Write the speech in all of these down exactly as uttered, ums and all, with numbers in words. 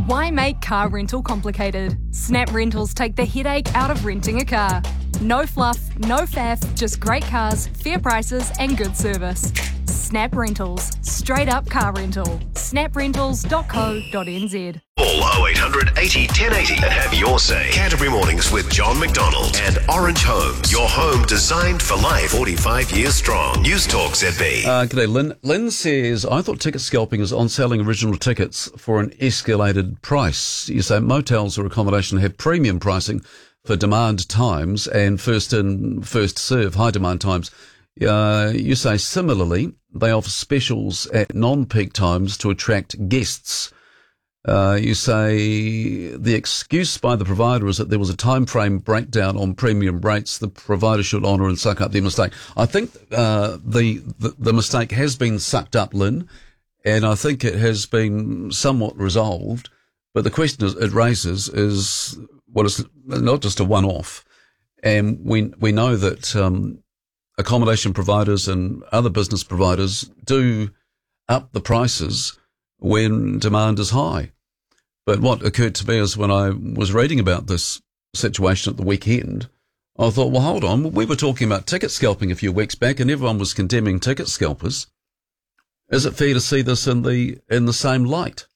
Why make car rental complicated? Snap Rentals take the headache out of renting a car. No fluff, no faff, just great cars, fair prices and good service. Snap Rentals. Straight up car rental. snap rentals dot co dot n z. Call oh eight hundred eighty ten eighty and have your say. Canterbury Mornings with John McDonald and Orange Homes. Your home designed for life. forty-five years strong. News Talk Z B. Uh, g'day, Lynn. Lynn says, I thought ticket scalping is on selling original tickets for an escalated price. You say motels or accommodation have premium pricing for demand times and first in, first serve, high demand times. Uh, you say similarly, they offer specials at non-peak times to attract guests. Uh, you say the excuse by the provider is that there was a time frame breakdown on premium rates. The provider should honour and suck up their mistake. I think uh, the, the the mistake has been sucked up, Lynn, and I think it has been somewhat resolved. But the question it raises is, well, it's not just a one-off, and we we know that um, accommodation providers and other business providers do up the prices when demand is high. But what occurred to me is when I was reading about this situation at the weekend, I thought, well, hold on. We were talking about ticket scalping a few weeks back and everyone was condemning ticket scalpers. Is it fair to see this in the in the same light?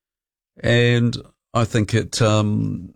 And I think it, um,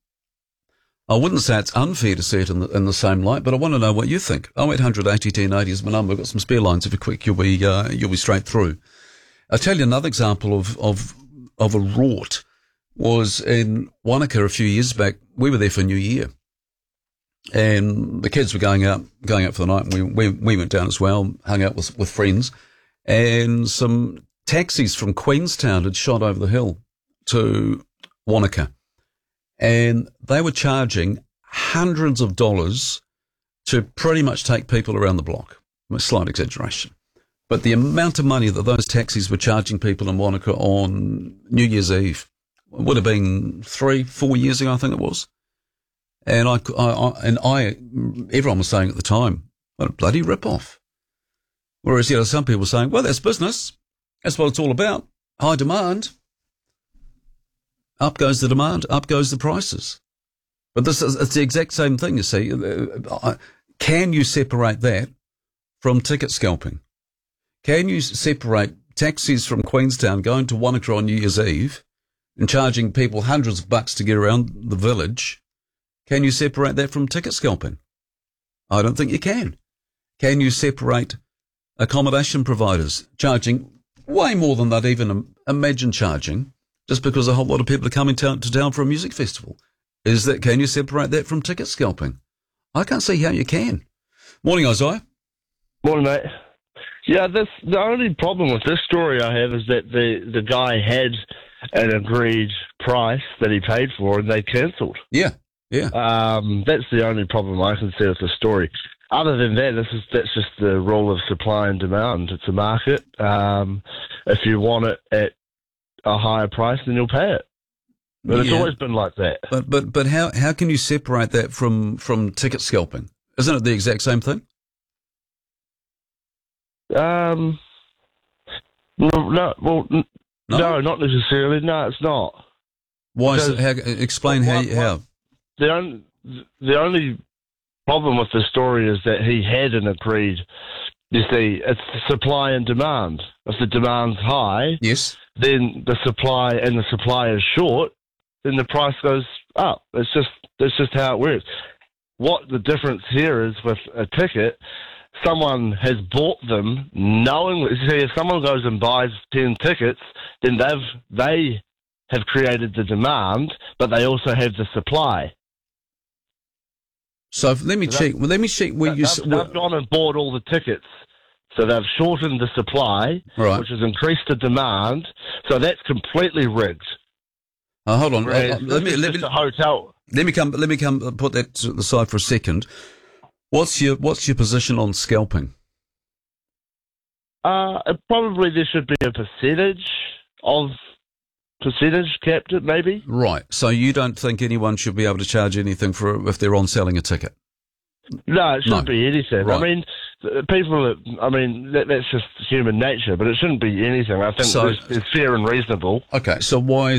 I wouldn't say it's unfair to see it in the, in the same light, but I want to know what you think. oh eight hundred eighty ten eighty is my number. I've got some spare lines. If you're quick, you'll be, uh, you'll be straight through. I'll tell you another example of, of, of a rort was in Wanaka a few years back. We were there for New Year and the kids were going out, going out for the night. And we, we, we went down as well, hung out with, with friends, and some taxis from Queenstown had shot over the hill to Wanaka. And they were charging hundreds of dollars to pretty much take people around the block. A slight exaggeration. But the amount of money that those taxis were charging people in Wanaka on New Year's Eve would have been three, four years ago, I think it was. And I, I, I and I, everyone was saying at the time, what a bloody rip-off. Whereas, you know, some people were saying, well, that's business. That's what it's all about. High demand. Up goes the demand, up goes the prices. But this is, it's the exact same thing, you see. Can you separate that from ticket scalping? Can you separate taxis from Queenstown going to Wanaka on New Year's Eve and charging people hundreds of bucks to get around the village? Can you separate that from ticket scalping? I don't think you can. Can you separate accommodation providers charging way more than they'd even imagine charging just because a whole lot of people are coming to, to town for a music festival? Is that, can you separate that from ticket scalping? I can't see how you can. Morning, Isaiah. Morning, mate. Yeah, this, the only problem with this story I have is that the, the guy had an agreed price that he paid for and they cancelled. Yeah, yeah. Um, that's the only problem I can see with the story. Other than that, this is that's just the rule of supply and demand. It's a market. Um, if you want it at a higher price, then you'll pay it. But yeah. It's always been like that. But but but how how can you separate that from, from ticket scalping? Isn't it the exact same thing? Um, no, no well, n- no? no, not necessarily. No, it's not. Why? Is it, how, explain how. What, you, how. The only the only problem with the story is that he had an agreed. You see, it's supply and demand. If the demand's high, yes, then the supply and the supply is short, then the price goes up. It's just it's just how it works. What the difference here is with a ticket, someone has bought them knowing. See, if someone goes and buys ten tickets, then they've they have created the demand, but they also have the supply. So let me so check. Well, let me check where you. They've, they've gone and bought all the tickets, so they've shortened the supply, right, which has increased the demand. So that's completely rigged. Oh, hold on. Whereas Uh, let me let me a hotel. Let me come. Let me come. Put that to the side for a second. What's your What's your position on scalping? Uh, probably there should be a percentage of percentage capped it, maybe. Right. So you don't think anyone should be able to charge anything for if they're on selling a ticket? No, it shouldn't No. be anything. Right. I mean, people. I mean, that, that's just human nature, but it shouldn't be anything. I think So- it's, it's fair and reasonable. Okay. So why